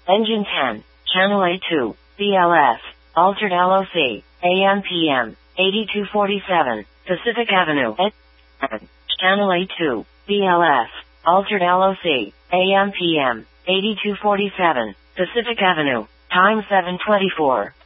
Engine 10, Channel A2, BLS, Altered LOC, AM/PM, 8247, Pacific Avenue, Channel A2, BLS, Altered LOC, AM/PM, 8247, Pacific Avenue, time 7:24.